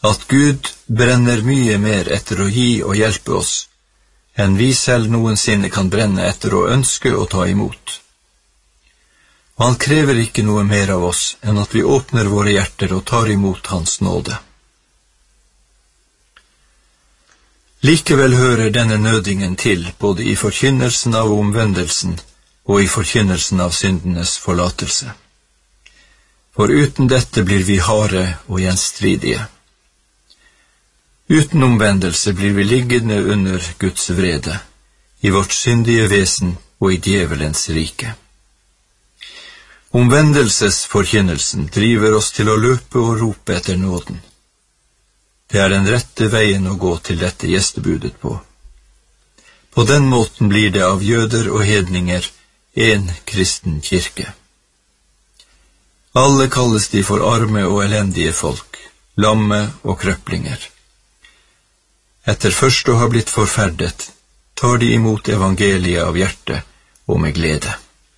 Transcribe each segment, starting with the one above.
at Gud brenner mye mer etter å gi og hjelpe oss, enn vi selv noensinne kan brenne etter å ønske å ta imot. Og han krever ikke noe mer av oss enn at vi åpner våre hjerter og tar imot hans nåde. Likevel hører denne nødingen til både i forkynnelsen av omvendelsen og i forkynnelsen av syndenes forlatelse. For uten dette blir vi harde og gjenstridige. Uten omvendelse blir vi liggende under Guds vrede, i vårt syndige vesen og i djevelens rike. Omvendelsesforkynnelsen driver oss til å løpe og rope etter nåden. Det er den rette veien å gå til dette gjestebudet på. På den måten blir det av jøder og hedninger en kristen kirke. Alle kalles de for arme og elendige folk, lamme og krøplinger. Etter først å ha blitt forferdet, tar de imot evangeliet av hjertet og med glede.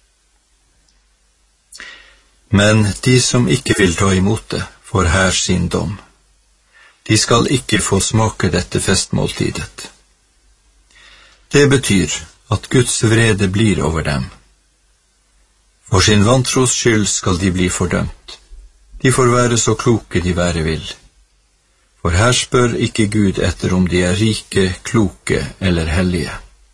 Men de som ikke vil ta imot det, får her sin dom. De skal ikke få smake dette festmåltidet. Det betyr at Guds vrede blir over dem. For sin vantros skyld skal de bli fordømt. De får være så kloke de være vil. For her spør ikke Gud etter om de er rike, kloke eller hellige.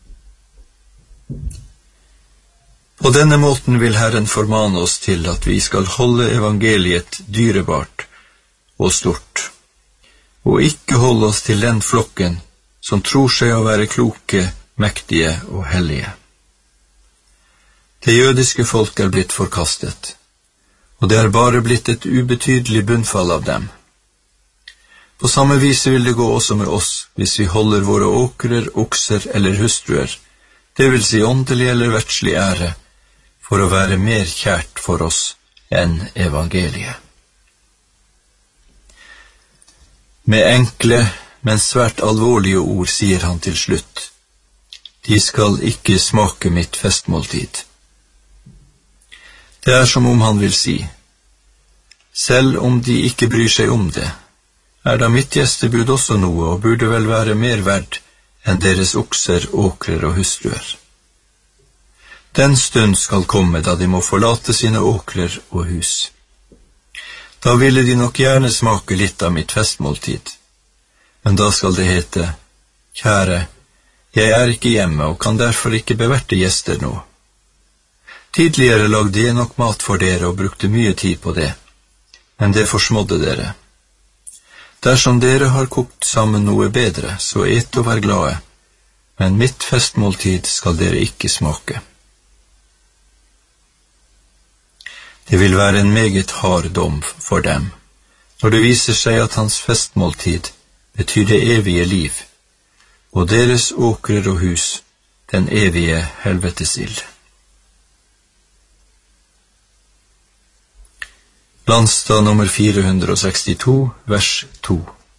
På denne måten vil Herren formane oss til at vi skal holde evangeliet dyrebart og stort, og ikke holde oss til den flokken som tror seg å være kloke, mektige og hellige. Det jødiske folk er blitt forkastet, og det er bare blitt et ubetydelig bunnfall av dem. På samme vis vil det gå også med oss hvis vi holder våre åkrer, okser eller hustruer, det vil si åndelig eller verdslig ære, for å være mer kjært for oss enn evangeliet. Med enkle, men svært alvorlige ord sier han til slutt: de skal ikke smake mitt festmåltid. Det er som om han vil si: selv om de ikke bryr seg om det, er da mitt gjestebud også noe og burde vel være mer verd enn deres okser, åkrer og hustruer. Den stund skal komme da de må forlate sine åkrer og hus. Da ville de nok gjerne smake litt av mitt festmåltid. Men da skal det hete: kjære, jeg er ikke hjemme og kan derfor ikke beverte gjester nå. Tidligere lagde jeg nok mat for dere og brukte mye tid på det, men det forsmådde dere. Dersom dere har kokt sammen noe bedre, så et og vær glade, men mitt festmåltid skal dere ikke smake. Det vil være en meget hard dom for dem, når det viser seg at hans festmåltid betyr det evige liv, og deres åkrer og hus den evige helvetesild. Landstad nummer 462, vers 2.